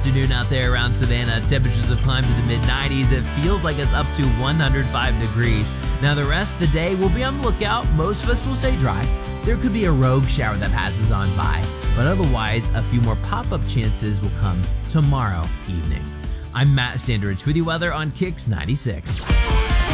afternoon out there around Savannah. Temperatures have climbed to the mid-90s. It feels like it's up to 105 degrees. Now, the rest of the day, we'll be on the lookout. Most of us will stay dry. There could be a rogue shower that passes on by, but otherwise, a few more pop-up chances will come tomorrow evening. I'm Matt Standridge with the weather on Kicks 96.